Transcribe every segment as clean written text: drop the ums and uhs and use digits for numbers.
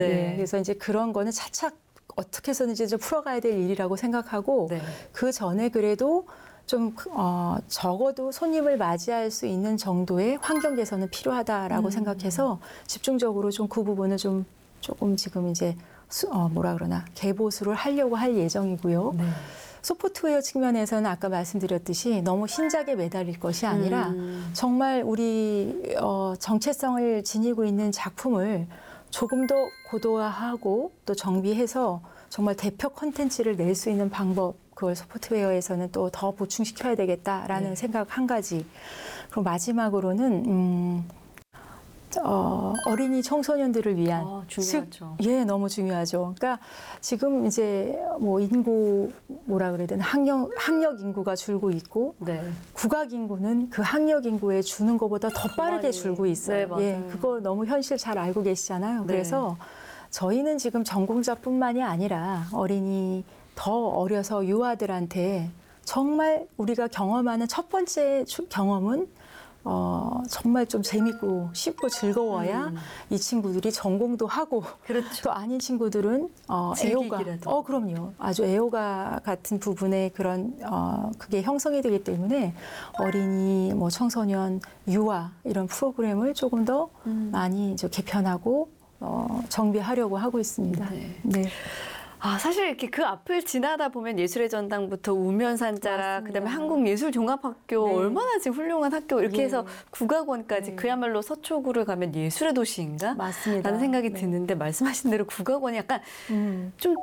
예, 그래서 이제 그런 거는 차차 어떻게 해서든지 좀 풀어가야 될 일이라고 생각하고 네. 그 전에 그래도 좀 적어도 손님을 맞이할 수 있는 정도의 환경 개선은 필요하다라고 생각해서 집중적으로 좀 그 부분을 좀 조금 지금 이제 뭐라 그러나 개보수를 하려고 할 예정이고요. 네. 소프트웨어 측면에서는 아까 말씀드렸듯이 너무 신작에 매달릴 것이 아니라 정말 우리 정체성을 지니고 있는 작품을 조금 더 고도화하고 또 정비해서 정말 대표 콘텐츠를 낼 수 있는 방법, 그걸 소프트웨어에서는 또 더 보충시켜야 되겠다라는 네. 생각 한 가지. 그리고 마지막으로는 어린이 청소년들을 위한 중요하죠. 예, 너무 중요하죠. 그러니까 지금 이제 뭐 인구 뭐라 그래야 되나 학력 인구가 줄고 있고 네. 국악 인구는 그 학력 인구에 주는 것보다 더 빠르게 많이. 줄고 있어요. 네, 맞아요. 예, 그거 너무 현실 잘 알고 계시잖아요. 네. 그래서 저희는 지금 전공자뿐만이 아니라 어린이 더 어려서 유아들한테 정말 우리가 경험하는 첫 번째 경험은 정말 좀 재밌고 쉽고 즐거워야 이 친구들이 전공도 하고 그렇죠. 또 아닌 친구들은 애호가 즐기기라도. 그럼요. 아주 애호가 같은 부분에 그런 그게 형성이 되기 때문에 어린이 뭐 청소년 유아 이런 프로그램을 조금 더 많이 이제 개편하고 정비하려고 하고 있습니다. 네. 네. 사실 이렇게 그 앞을 지나다 보면 예술의 전당부터 우면산자락, 맞습니다. 그다음에 한국예술종합학교 네. 얼마나 지금 훌륭한 학교 이렇게 예. 해서 국악원까지 네. 그야말로 서초구를 가면 예술의 도시인가? 맞습니다. 라는 생각이 네. 드는데 말씀하신 대로 국악원이 약간 좀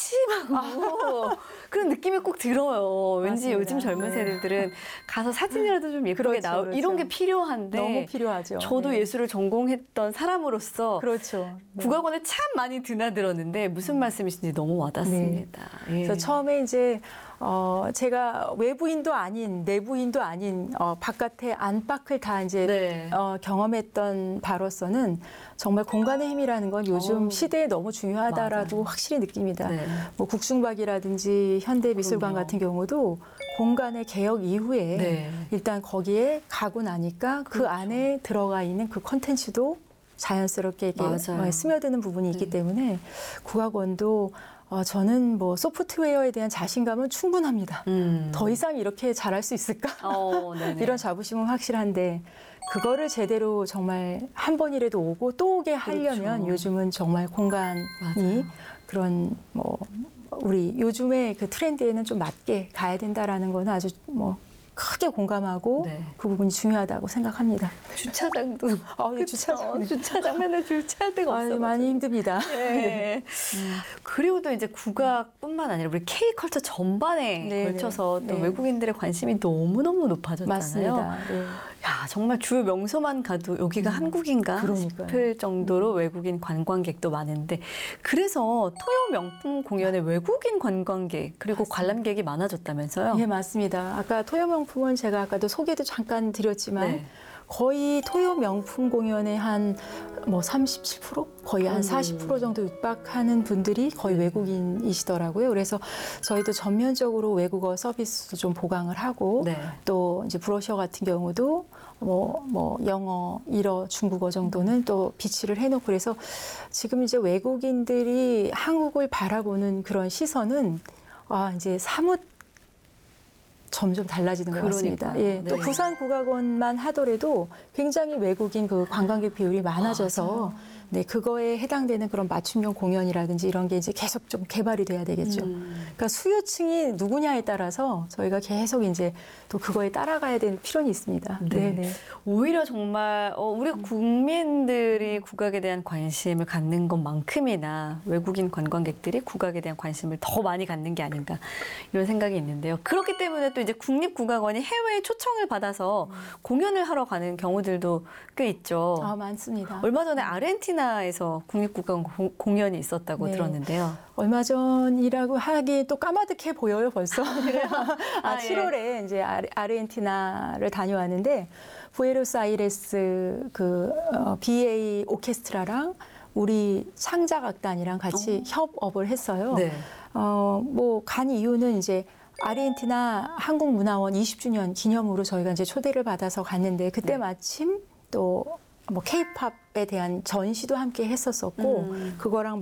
침침하고 그런 느낌이 꼭 들어요. 왠지 맞습니다. 요즘 젊은 네. 세대들은 가서 사진이라도 좀 예쁘게 그렇죠, 나올 그렇죠. 이런 게 필요한데 너무 필요하죠. 저도 네. 예술을 전공했던 사람으로서 그렇죠. 네. 국악원에 참 많이 드나들었는데 무슨 말씀이신지 너무 와닿습니다. 예. 그래서 처음에 이제 제가 외부인도 아닌 내부인도 아닌 바깥의 안팎을 다 이제 네. 경험했던 바로서는 정말 공간의 힘이라는 건 요즘 시대에 너무 중요하다라고 맞아요. 확실히 느낍니다. 네. 뭐 국숭박이라든지 현대미술관 그럼요. 같은 경우도 공간의 개혁 이후에 네. 일단 거기에 가고 나니까 그 안에 들어가 있는 그 컨텐츠도 자연스럽게 이렇게 맞아요. 스며드는 부분이 있기 때문에 국악원도 저는 뭐 소프트웨어에 대한 자신감은 충분합니다. 더 이상 이렇게 잘할 수 있을까? 네네. 이런 자부심은 확실한데 그거를 제대로 정말 한 번이라도 오고 또 오게 하려면 그렇죠. 요즘은 정말 공간이 맞아요. 그런 뭐 우리 요즘의 그 트렌드에는 좀 맞게 가야 된다라는 거는 아주 뭐 크게 공감하고 네. 그 부분이 중요하다고 생각합니다. 주차장도 네, 주차장. 주차장면에 주차할 데가 없어요. 많이 힘듭니다. 네. 그리고 또 이제 국악뿐만 아니라 우리 K컬처 전반에 네, 걸쳐서 네. 또 네. 외국인들의 관심이 너무너무 높아졌잖아요. 맞습니다. 네. 야, 정말 주요 명소만 가도 여기가 한국인가 그러니까요. 싶을 정도로 외국인 관광객도 많은데 그래서 토요 명품 공연에 외국인 관광객 그리고 관람객이 많아졌다면서요? 예, 맞습니다. 아까 토요 명품은 제가 아까도 소개도 잠깐 드렸지만 네. 거의 토요 명품 공연의 한 뭐 37%? 거의 한 40% 정도 육박하는 분들이 거의 외국인이시더라고요. 그래서 저희도 전면적으로 외국어 서비스도 좀 보강을 하고 네. 또 이제 브로셔 같은 경우도 뭐 영어, 일어, 중국어 정도는 또 비치를 해놓고 그래서 지금 이제 외국인들이 한국을 바라보는 그런 시선은 이제 사뭇 점점 달라지는 것 같습니다. 그러니까요. 예, 또 네. 부산 국악원만 하더라도 굉장히 외국인 그 관광객 비율이 많아져서 네, 그거에 해당되는 그런 맞춤형 공연이라든지 이런 게 이제 계속 좀 개발이 돼야 되겠죠. 그러니까 수요층이 누구냐에 따라서 저희가 계속 이제 또 그거에 따라가야 되는 필요는 있습니다. 네. 네. 오히려 정말 우리 국민들이 국악에 대한 관심을 갖는 것만큼이나 외국인 관광객들이 국악에 대한 관심을 더 많이 갖는 게 아닌가 이런 생각이 있는데요. 그렇기 때문에 또 이제 국립국악원이 해외에 초청을 받아서 공연을 하러 가는 경우들도 꽤 있죠. 많습니다. 얼마 전에 아르헨티나에서 국립국악원 공연이 있었다고 네. 들었는데요. 얼마 전이라고 하기 또 까마득해 보여요, 벌써. 7월에 이제 아르헨티나를 다녀왔는데 부에노스아이레스 BA 오케스트라랑 우리 창작악단이랑 같이 협업을 했어요. 네. 뭐 간 이유는 이제 아르헨티나 한국문화원 20주년 기념으로 저희가 이제 초대를 받아서 갔는데 그때 마침 또 뭐 케이팝에 대한 전시도 함께 했었었고 그거랑